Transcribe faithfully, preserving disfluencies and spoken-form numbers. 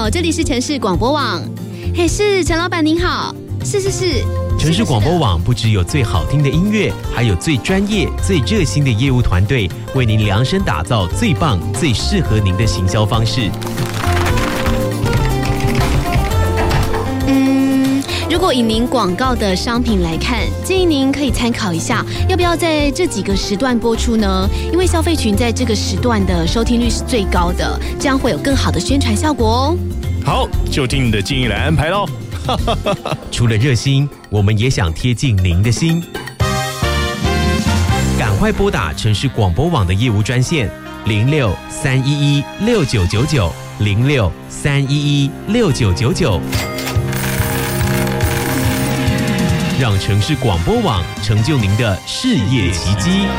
好，这里是城市广播网。嘿，是陈老板您好。是是是， 城市广播网不只有最好听的音乐，还有最专业、最热心的业务团队，为您量身打造最棒、最适合您的行销方式。 嗯，如果以您广告的商品来看，建议您可以参考一下，要不要在这几个时段播出呢？因为消费群在这个时段的收听率是最高的，这样会有更好的宣传效果哦。 好，就听你的建议来安排咯。 除了热心，我们也想贴近您的心。赶快拨打城市广播网的业务专线零六三一一六九九九零六三一一六九九九，让城市广播网成就您的事业奇迹。